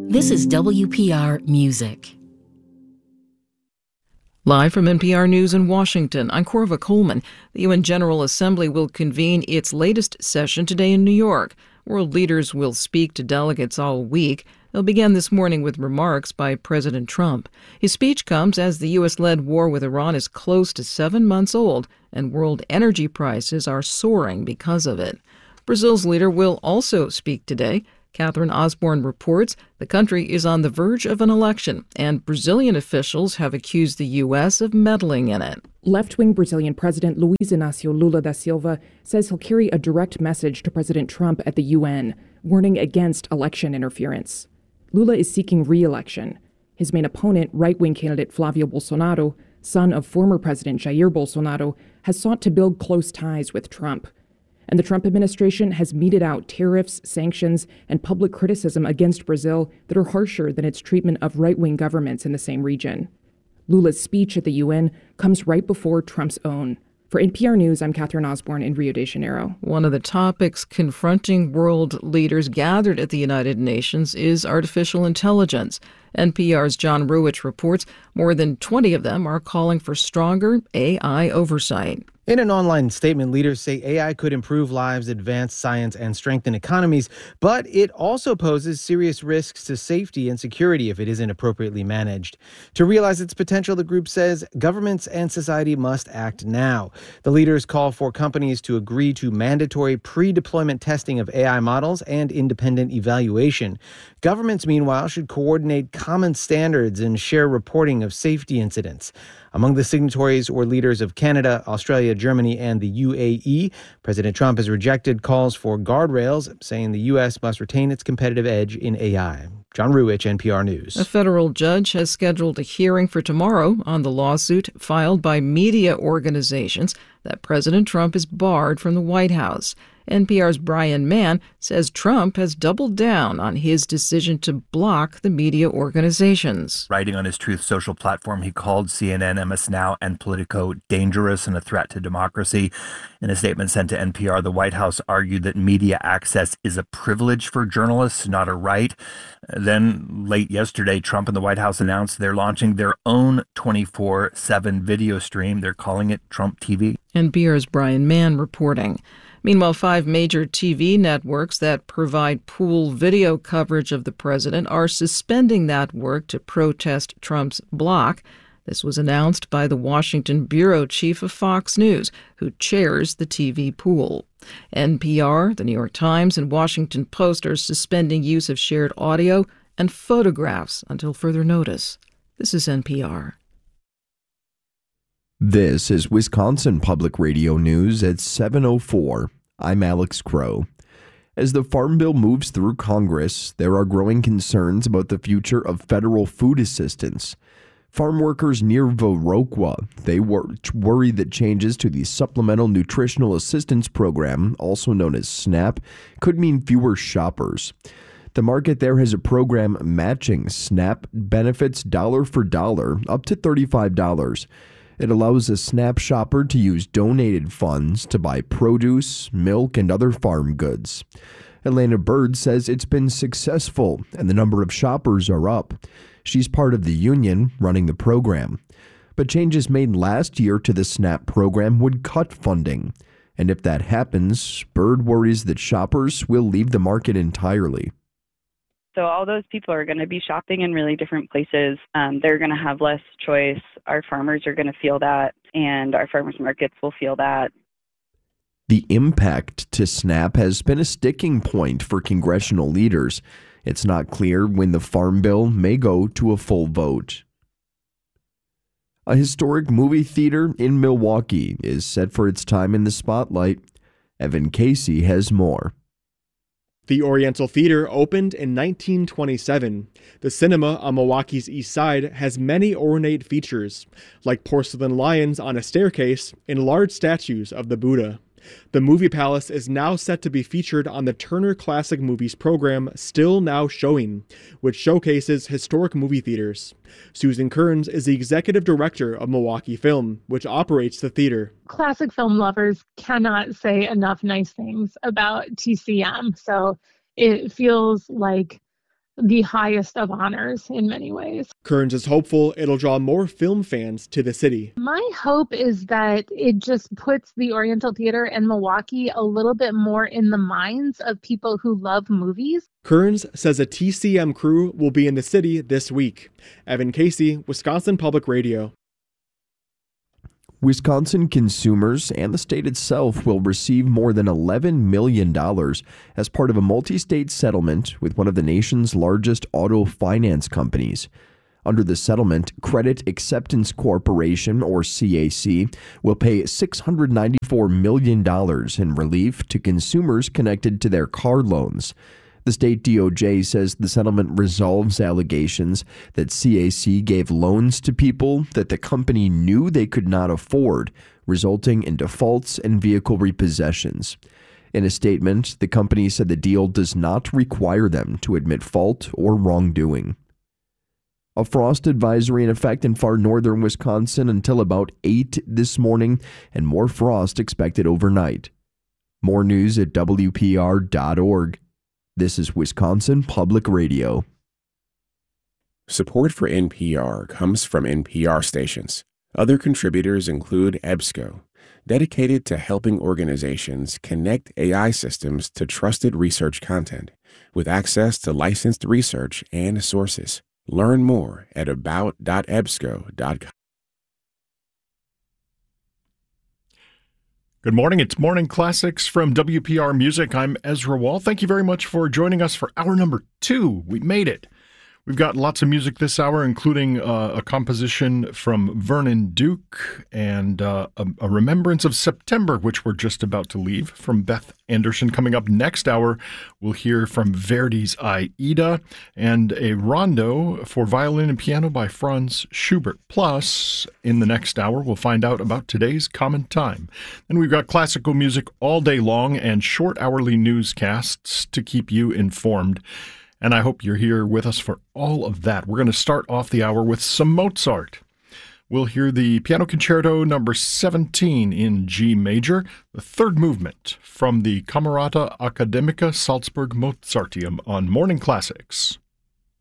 This is WPR Music. Live from NPR News in Washington, I'm Corva Coleman. The UN General Assembly will convene its latest session today in New York. World leaders will speak to delegates all week. They'll begin this morning with remarks by President Trump. His speech comes as the U.S.-led war with Iran is close to 7 months old, and world energy prices are soaring because of it. Brazil's leader will also speak today. Catherine Osborne reports the country is on the verge of an election, and Brazilian officials have accused the U.S. of meddling in it. Left-wing Brazilian President Luiz Inácio Lula da Silva says he'll carry a direct message to President Trump at the UN, warning against election interference. Lula is seeking re-election. His main opponent, right-wing candidate Flávio Bolsonaro, son of former President Jair Bolsonaro, has sought to build close ties with Trump. And the Trump administration has meted out tariffs, sanctions, and public criticism against Brazil that are harsher than its treatment of right-wing governments in the same region. Lula's speech at the UN comes right before Trump's own. For NPR News, I'm Catherine Osborne in Rio de Janeiro. One of the topics confronting world leaders gathered at the United Nations is artificial intelligence. NPR's John Ruwitch reports more than 20 of them are calling for stronger AI oversight. In an online statement, leaders say AI could improve lives, advance science, and strengthen economies, but it also poses serious risks to safety and security if it isn't appropriately managed. To realize its potential, the group says governments and society must act now. The leaders call for companies to agree to mandatory pre-deployment testing of AI models and independent evaluation. Governments, meanwhile, should coordinate common standards and share reporting of safety incidents. Among the signatories were leaders of Canada, Australia, Germany, and the UAE. President Trump has rejected calls for guardrails, saying the U.S. must retain its competitive edge in AI. John Ruwitch, NPR News. A federal judge has scheduled a hearing for tomorrow on the lawsuit filed by media organizations that President Trump is barred from the White House. NPR's Brian Mann says Trump has doubled down on his decision to block the media organizations. Writing on his Truth Social platform, he called CNN, MS Now, and Politico dangerous and a threat to democracy. In a statement sent to NPR, the White House argued that media access is a privilege for journalists, not a right. Then, late yesterday, Trump and the White House announced they're launching their own 24/7 video stream. They're calling it Trump TV. NPR's Brian Mann reporting. Meanwhile, 5 major TV networks that provide pool video coverage of the president are suspending that work to protest Trump's block. This was announced by the Washington bureau chief of Fox News, who chairs the TV pool. NPR, the New York Times, and Washington Post are suspending use of shared audio and photographs until further notice. This is NPR. This is Wisconsin Public Radio News at 7:04. I'm Alex Crow. As the Farm Bill moves through Congress, there are growing concerns about the future of federal food assistance. Farm workers near Viroqua, they worry that changes to the Supplemental Nutritional Assistance Program, also known as SNAP, could mean fewer shoppers. The market there has a program matching SNAP benefits dollar for dollar up to $35. It allows a SNAP shopper to use donated funds to buy produce, milk, and other farm goods. Elena Bird says it's been successful and the number of shoppers are up. She's part of the union running the program. But changes made last year to the SNAP program would cut funding. And if that happens, Bird worries that shoppers will leave the market entirely. So all those people are going to be shopping in really different places. They're going to have less choice. Our farmers are going to feel that, and our farmers markets will feel that. The impact to SNAP has been a sticking point for congressional leaders. It's not clear when the Farm Bill may go to a full vote. A historic movie theater in Milwaukee is set for its time in the spotlight. Evan Casey has more. The Oriental Theater opened in 1927. The cinema on Milwaukee's east side has many ornate features, like porcelain lions on a staircase and large statues of the Buddha. The Movie Palace is now set to be featured on the Turner Classic Movies program Still Now Showing, which showcases historic movie theaters. Susan Kearns is the executive director of Milwaukee Film, which operates the theater. Classic film lovers cannot say enough nice things about TCM, so it feels like the highest of honors in many ways. Kearns is hopeful it'll draw more film fans to the city. My hope is that it just puts the Oriental Theater and Milwaukee a little bit more in the minds of people who love movies. Kearns says a TCM crew will be in the city this week. Evan Casey, Wisconsin Public Radio. Wisconsin consumers and the state itself will receive more than $11 million as part of a multi-state settlement with one of the nation's largest auto finance companies. Under the settlement, Credit Acceptance Corporation, or CAC, will pay $694 million in relief to consumers connected to their car loans. The state DOJ says the settlement resolves allegations that CAC gave loans to people that the company knew they could not afford, resulting in defaults and vehicle repossessions. In a statement, the company said the deal does not require them to admit fault or wrongdoing. A frost advisory in effect in far northern Wisconsin until about 8 this morning, and more frost expected overnight. More news at WPR.org. This is Wisconsin Public Radio. Support for NPR comes from NPR stations. Other contributors include EBSCO, dedicated to helping organizations connect AI systems to trusted research content, with access to licensed research and sources. Learn more at about.ebsco.com. Good morning. It's Morning Classics from WPR Music. I'm Ezra Wall. Thank you very much for joining us for hour number 2. We made it. We've got lots of music this hour, including a composition from Vernon Duke and a Remembrance of September, which we're just about to leave, from Beth Anderson. Coming up next hour, we'll hear from Verdi's Aida and a rondo for violin and piano by Franz Schubert. Plus, in the next hour, we'll find out about today's common time. Then we've got classical music all day long and short hourly newscasts to keep you informed. And I hope you're here with us for all of that. We're going to start off the hour with some Mozart. We'll hear the Piano Concerto number 17 in G major, the third movement from the Camerata Academica Salzburg Mozarteum on Morning Classics.